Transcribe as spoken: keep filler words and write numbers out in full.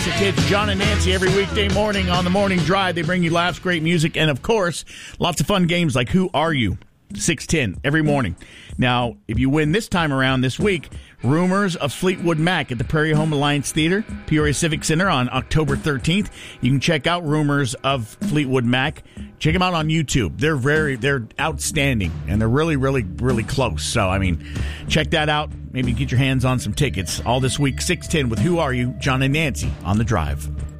classic hits. John and Nancy every weekday morning on the Morning Drive. They bring you laughs, great music, and, of course, lots of fun games like Who Are You? six ten every morning. Now, if you win this time around this week, Rumors of Fleetwood Mac at the Prairie Home Alliance Theater, Peoria Civic Center on October thirteenth. You can check out Rumors of Fleetwood Mac. Check them out on YouTube. They're very, they're outstanding, and they're really, really, really close. So, I mean, check that out. Maybe get your hands on some tickets all this week, six ten with Who Are You? John and Nancy on the Drive.